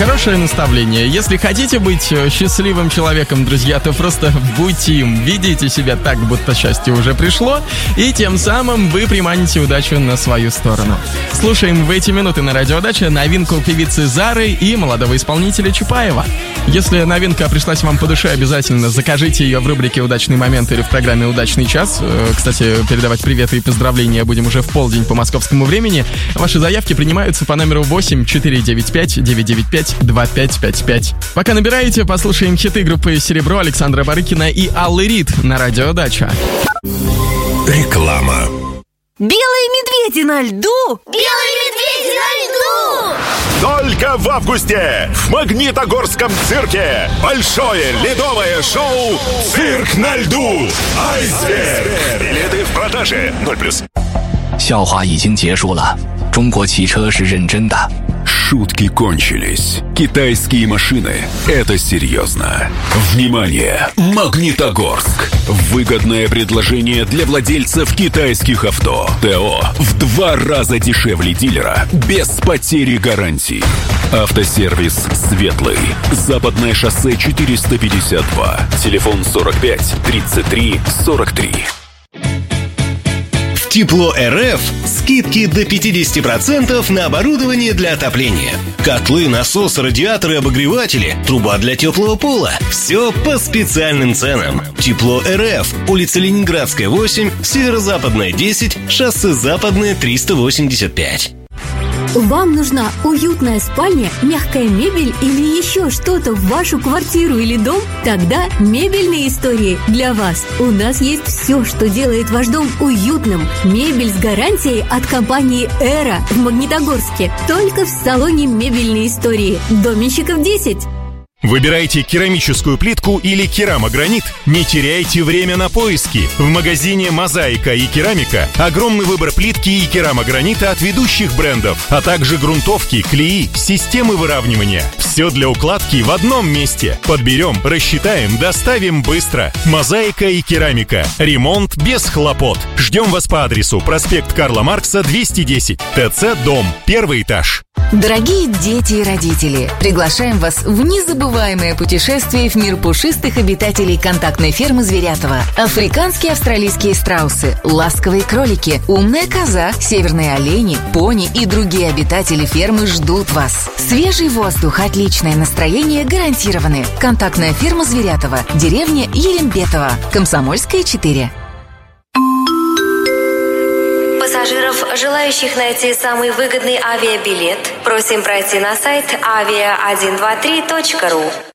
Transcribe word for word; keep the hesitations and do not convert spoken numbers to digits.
Хорошее наставление. Если хотите быть счастливым человеком, друзья, то просто будьте им. Ведите себя так, будто счастье уже пришло, и тем самым вы приманите удачу на свою сторону. Слушаем в эти минуты на Радио Дача новинку певицы Зары и молодого исполнителя Чапаева. Если новинка пришлась вам по душе, обязательно закажите ее в рубрике «Удачный момент» или в программе «Удачный час». Кстати, передавать приветы и поздравления будем уже в полдень по московскому времени. Ваши заявки принимаются по номеру восемь четыре девять пять девять девять пять два пять пять пять. Пока набираете, послушаем хиты группы «Серебро» Александра Барыкина и Аллы Рид на Радио Дача. Реклама. Белые медведи на льду! Белые медведи на льду! Только в августе в Магнитогорском цирке большое ледовое шоу «Цирк на льду». Айсберг. Билеты в продаже. ноль плюс. 笑话已经结束了，中国汽车是认真的。 Шутки кончились. Китайские машины – это серьезно. Внимание! Магнитогорск. Выгодное предложение для владельцев китайских авто. ТО в два раза дешевле дилера, без потери гарантий. Автосервис «Светлый». Западное шоссе четыреста пятьдесят два. Телефон сорок пять тридцать три сорок три. Тепло РФ скидки до пятьдесят процентов на оборудование для отопления. Котлы, насосы, радиаторы, обогреватели, труба для теплого пола. Все по специальным ценам. Тепло РФ. Улица Ленинградская, восемь, Северо-Западная, десять, шоссе Западное, триста восемьдесят пять. Вам нужна уютная спальня, мягкая мебель или еще что-то в вашу квартиру или дом? Тогда мебельные истории для вас. У нас есть все, что делает ваш дом уютным. Мебель с гарантией от компании «Эра» в Магнитогорске. Только в салоне «Мебельные истории». Доменщиков десять. Выбирайте керамическую плитку или керамогранит. Не теряйте время на поиски. В магазине «Мозаика» и «Керамика» огромный выбор плитки и керамогранита от ведущих брендов, а также грунтовки, клеи, системы выравнивания. Все для укладки в одном месте. Подберем, рассчитаем, доставим быстро. «Мозаика» и «Керамика». Ремонт без хлопот. Ждем вас по адресу проспект Карла Маркса, двести десять, ТЦ «Дом», первый этаж. Дорогие дети и родители, приглашаем вас в незабываемое путешествие в мир пушистых обитателей контактной фермы Зверятова. Африканские австралийские страусы, ласковые кролики, умная коза, северные олени, пони и другие обитатели фермы ждут вас. Свежий воздух, отличное настроение гарантированы. Контактная ферма Зверятова, деревня Ерембетова, Комсомольская, четыре. Пассажиров, желающих найти самый выгодный авиабилет, просим пройти на сайт авиа один два три точка ру.